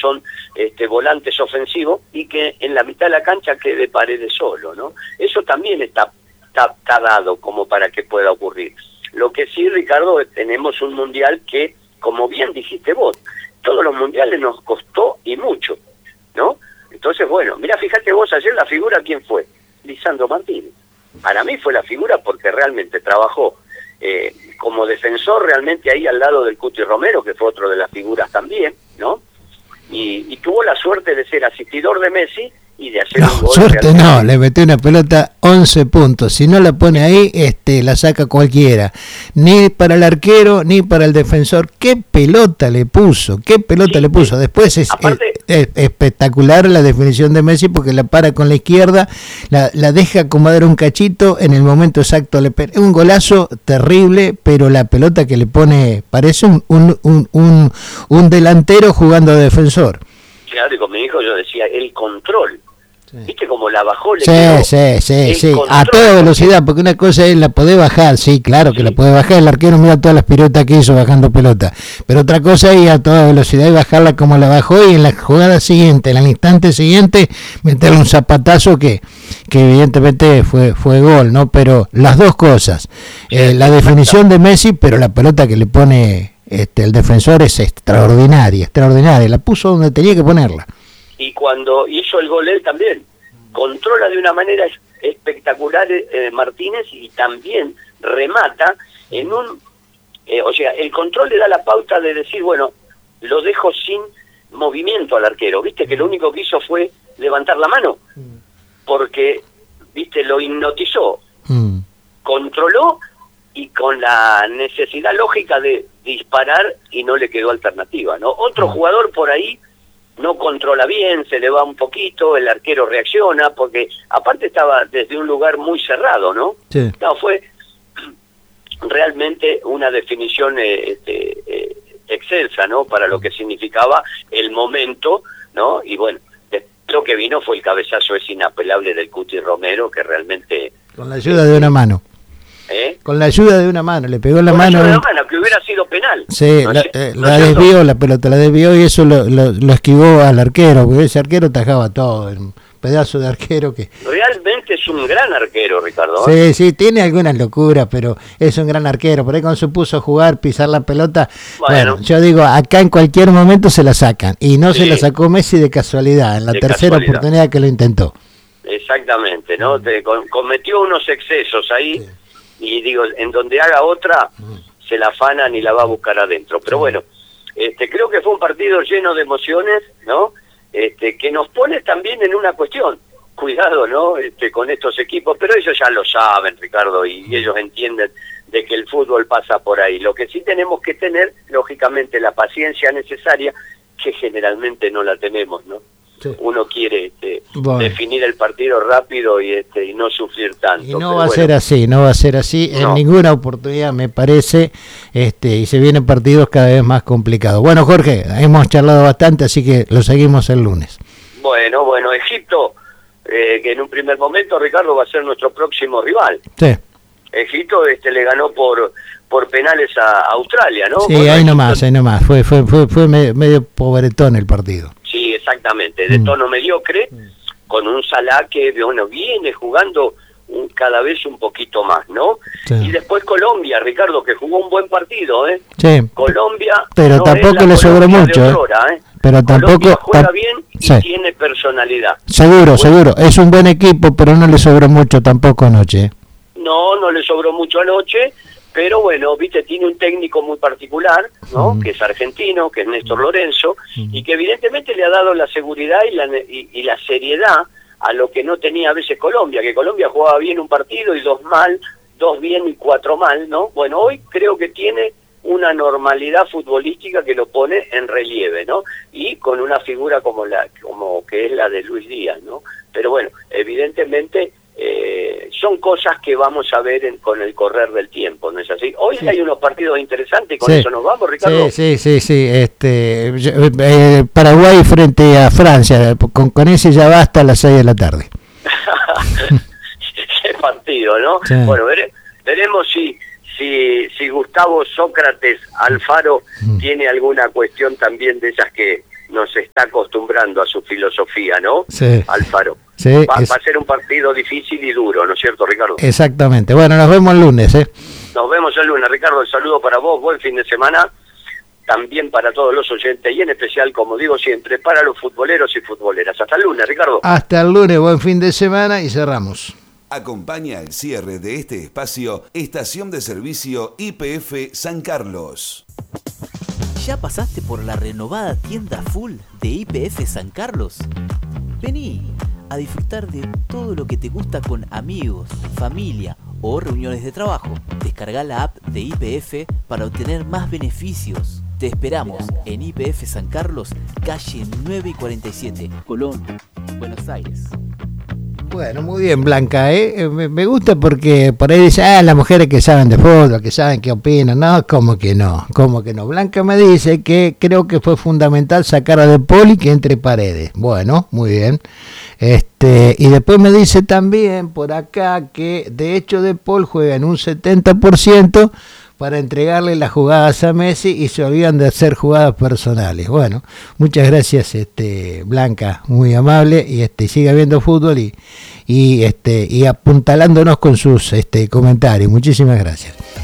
son volantes ofensivos, y que en la mitad de la cancha quede Paredes solo, ¿no? Eso también está dado como para que pueda ocurrir. Lo que sí, Ricardo, tenemos un mundial que, como bien dijiste vos, todos los mundiales nos costó y mucho, ¿no? Entonces, bueno, mira, fíjate vos, ayer la figura, ¿quién fue? Lisandro Martínez. Para mí fue la figura porque realmente trabajó como defensor realmente ahí al lado del Cuti Romero, que fue otro de las figuras también, ¿no? Y tuvo la suerte de ser asistidor de Messi y de hacer un gol. Suerte realmente. no, le metió una pelota 11 puntos. Si no la pone ahí, la saca cualquiera. Ni para el arquero, ni para el defensor. ¿Qué pelota le puso? ¿Qué pelota le puso? Después es espectacular la definición de Messi porque la para con la izquierda, la deja acomodar un cachito, en el momento exacto le pega. Un golazo terrible, pero la pelota que le pone parece un delantero jugando de defensor. Claro, y con mi hijo yo decía, el control. Sí. ¿Viste cómo la bajó? Sí. A toda velocidad, porque una cosa es la poder bajar, sí, claro que la puede bajar. El arquero mira todas las piruetas que hizo bajando pelota. Pero otra cosa es a toda velocidad y bajarla como la bajó, y en la jugada siguiente, en el instante siguiente, meterle un zapatazo que evidentemente fue gol, ¿no? Pero las dos cosas, la definición de Messi, pero la pelota que le pone el defensor es extraordinaria, la puso donde tenía que ponerla. Y cuando hizo el gol él también, controla de una manera espectacular Martínez, y también remata en o sea, el control le da la pauta de decir, bueno, lo dejo sin movimiento al arquero, viste que lo único que hizo fue levantar la mano, porque, viste, lo hipnotizó, controló, y con la necesidad lógica de disparar, y no le quedó alternativa, ¿no? Otro jugador por ahí no controla bien, se le va un poquito, el arquero reacciona, porque aparte estaba desde un lugar muy cerrado, ¿no? Sí. No, fue realmente una definición excelsa, ¿no? Para lo que significaba el momento, ¿no? Y bueno, lo que vino fue el cabezazo ese inapelable del Cuti Romero, que realmente... Con la ayuda de una mano. Con la ayuda de una mano, le pegó la mano. Con la ayuda de una mano, que hubiera sido penal. Sí, la desvió, la pelota la desvió, y eso lo esquivó al arquero, porque ese arquero tajaba todo, un pedazo de arquero que... Realmente es un gran arquero, Ricardo. Sí, tiene algunas locuras, pero es un gran arquero. Por ahí cuando se puso a jugar, pisar la pelota, bueno, yo digo, acá en cualquier momento se la sacan, y no se la sacó Messi de casualidad, en la tercera oportunidad que lo intentó. Exactamente, ¿no? Cometió unos excesos ahí. Sí. Y digo, en donde haga otra, se la afanan y la va a buscar adentro. Pero bueno, creo que fue un partido lleno de emociones, ¿no? Que nos pone también en una cuestión. Cuidado, ¿no? Con estos equipos, pero ellos ya lo saben, Ricardo, y ellos entienden de que el fútbol pasa por ahí. Lo que sí tenemos que tener, lógicamente, la paciencia necesaria, que generalmente no la tenemos, ¿no? Sí. Uno quiere definir el partido rápido y no sufrir tanto. Y no va a ser así, en ninguna oportunidad, me parece, y se vienen partidos cada vez más complicados. Bueno, Jorge, hemos charlado bastante, así que lo seguimos el lunes. Bueno, Egipto, que en un primer momento, Ricardo, va a ser nuestro próximo rival. Sí. Egipto le ganó por penales a Australia, ¿no? Sí, bueno, ahí nomás, fue medio pobretón el partido. Sí, exactamente, de tono mediocre, con un Salah que viene jugando cada vez un poquito más, ¿no? Sí. Y después Colombia, Ricardo, que jugó un buen partido, ¿eh? Sí. Colombia, pero tampoco le sobró mucho, Pero tampoco juega bien y tiene personalidad. Seguro, es un buen equipo, pero no le sobró mucho tampoco anoche. No le sobró mucho anoche, pero bueno, viste, tiene un técnico muy particular, ¿no? Que es argentino, que es Néstor Lorenzo, y que evidentemente le ha dado la seguridad y la seriedad a lo que no tenía a veces Colombia, que Colombia jugaba bien un partido y dos mal, dos bien y cuatro mal, ¿no? Bueno, hoy creo que tiene una normalidad futbolística que lo pone en relieve, ¿no? Y con una figura como que es la de Luis Díaz, ¿no? Pero bueno, evidentemente son cosas que vamos a ver con el correr del tiempo, ¿no es así? Hoy hay unos partidos interesantes, con eso nos vamos, Ricardo. Sí. Paraguay frente a Francia, con ese ya basta a las 6 de la tarde. Qué partido, ¿no? Sí. Bueno, veremos si Gustavo Sócrates Alfaro tiene alguna cuestión también de esas que nos está acostumbrando a su filosofía, ¿no? Sí. Alfaro. Sí, va a ser un partido difícil y duro, ¿no es cierto, Ricardo? Exactamente. Bueno, nos vemos el lunes, ¿eh? Nos vemos el lunes, Ricardo. El saludo para vos, buen fin de semana. También para todos los oyentes y en especial, como digo siempre, para los futboleros y futboleras. Hasta el lunes, Ricardo. Hasta el lunes, buen fin de semana y cerramos. Acompaña el cierre de este espacio Estación de Servicio YPF San Carlos. ¿Ya pasaste por la renovada tienda full de YPF San Carlos? Vení a disfrutar de todo lo que te gusta con amigos, familia o reuniones de trabajo. Descarga la app de YPF para obtener más beneficios. Te esperamos en YPF San Carlos, calle 9 y 47, Colón, Buenos Aires. Bueno, muy bien, Blanca, me gusta porque por ahí dice, las mujeres que saben de fútbol, que saben qué opinan. No, ¿cómo que no? Blanca me dice que creo que fue fundamental sacar a De Paul y que entre Paredes. Bueno, muy bien. Y después me dice también por acá que de hecho De Paul juega en un 70% para entregarle las jugadas a Messi y se olvidan de hacer jugadas personales. Bueno, muchas gracias, Blanca, muy amable, y siga viendo fútbol y apuntalándonos con sus comentarios. Muchísimas gracias.